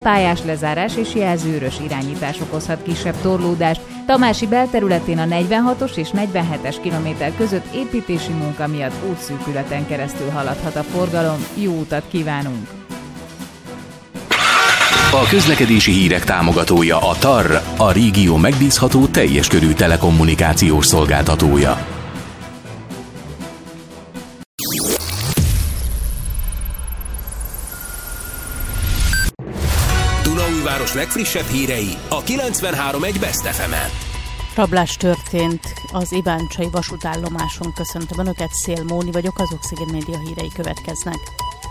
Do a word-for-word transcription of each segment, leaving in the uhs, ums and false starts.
pályás lezárás és jelzőrös irányítás okozhat kisebb torlódást. Tamási belterületén a negyvenhatos és negyvenhetes kilométer között építési munka miatt útszűkületen keresztül haladhat a forgalom. Jó utat kívánunk! A közlekedési hírek támogatója a té á er, a régió megbízható teljes körű telekommunikációs szolgáltatója. Dunaújváros legfrissebb hírei a kilencvenhárom egész egy Best ef emen. Rablás történt az iváncsai vasútállomáson. Köszöntöm Önöket, Szél Móni vagyok, az Oxygen Média hírei következnek.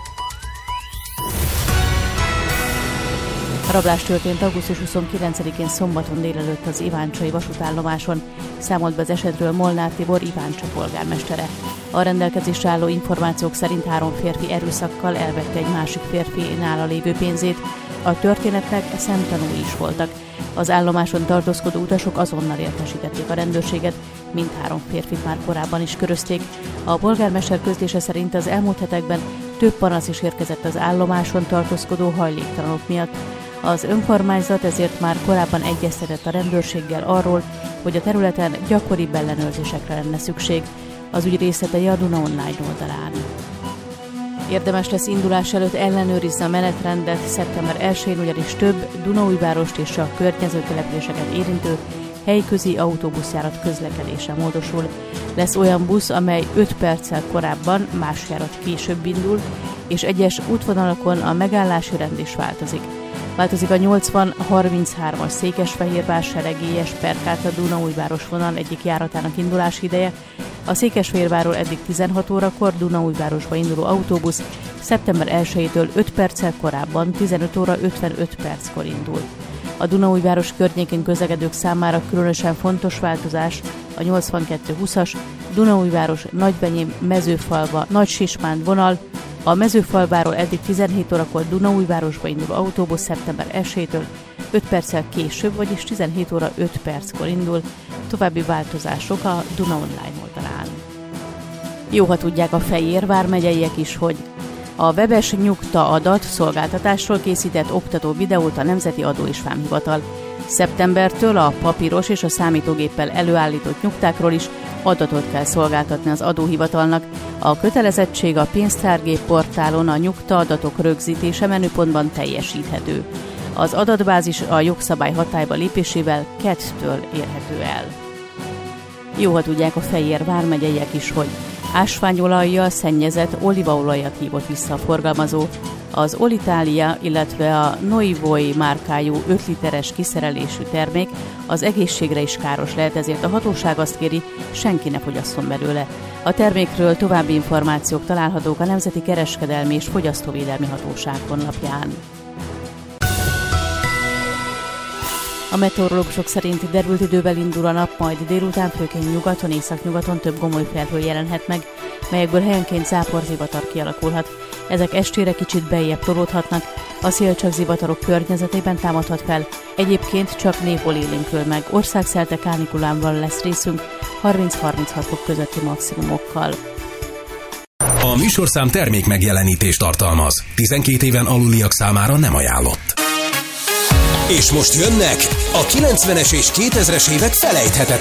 A rablás történt augusztus huszonkilencedikén szombaton délelőtt az iváncsai vasútállomáson. Számolt be az esetről Molnár Tibor Iváncsa polgármestere. A rendelkezésre álló információk szerint három férfi erőszakkal elvette egy másik férfi nála lévő pénzét. A történetnek szemtanúi is voltak. Az állomáson tartózkodó utasok azonnal értesítették a rendőrséget, mindhárom férfit már korábban is körözték. A polgármester közlése szerint az elmúlt hetekben több panasz is érkezett az állomáson tartózkodó hajléktalanok miatt. Az önkormányzat ezért már korábban egyeztetett a rendőrséggel arról, hogy a területen gyakoribb ellenőrzésekre lenne szükség. Az ügy részletei a Duna Online oldalán. Érdemes lesz indulás előtt ellenőrizni a menetrendet, szeptember elsején ugyanis több Dunaújvárost és a környező településeket érintő helyközi autóbuszjárat közlekedése módosul. Lesz olyan busz, amely öt perccel korábban, más járat később indul, és egyes útvonalakon a megállási rend is változik. Változik a nyolcvan harminchárom-as Székesfehérvár-Seregélyes Perkáta Dunaújváros vonal egyik járatának indulási ideje. A Székesfehérvárról eddig tizenhat órakor Dunaújvárosba induló autóbusz szeptember elsejétől öt perccel korábban tizenöt óra ötvenöt perckor indul. A Dunaújváros környékén közlekedők számára különösen fontos változás a nyolcvankettő húszas Dunaújváros Nagybenyém Mezőfalva Nagysismánd vonal. A Mezőfalváról eddig tizenhét órakor Dunaújvárosba induló autóbusz szeptember elsejétől öt perccel később, vagyis tizenhét óra öt perckor indul. További változások a Duna Online oldalán. Jó, ha tudják a Fejér vármegyeiek is, hogy a webes nyugta adat szolgáltatásról készített oktató videót a Nemzeti Adó és Vámhivatal. Szeptembertől a papíros és a számítógéppel előállított nyugtákról is adatot kell szolgáltatni az adóhivatalnak. A kötelezettség a pénztárgép portálon a nyugta adatok rögzítése menüpontban teljesíthető. Az adatbázis a jogszabály hatályba lépésével kettől érhető el. Jó, ha tudják a Fejér vármegyeiek is, hogy ásványolajjal szennyezett olívaolajat hívott vissza a forgalmazó. Az Olitalia, illetve a Noivoi márkájú öt literes kiszerelésű termék az egészségre is káros lehet, ezért a hatóság azt kéri, senki ne fogyasszon belőle. A termékről további információk találhatók a Nemzeti Kereskedelmi és Fogyasztóvédelmi Hatóság honlapján. A meteorológusok szerint derült idővel indul a nap, majd délután főként nyugaton, északnyugaton több gomoly felhő jelenhet meg, melyekből helyenként záporzivatar kialakulhat. Ezek estére kicsit beljebb tolódhatnak, a szél csak zivatarok környezetében támadhat fel, egyébként csak néhol élénkül meg. Országszerte kánikulánval lesz részünk, harminc-harminchat fok közötti maximumokkal. A műsorszám termék megjelenítést tartalmaz. tizenkét éven aluliak számára nem ajánlott. És most jönnek a kilencvenes és kétezres évek felejthetetlen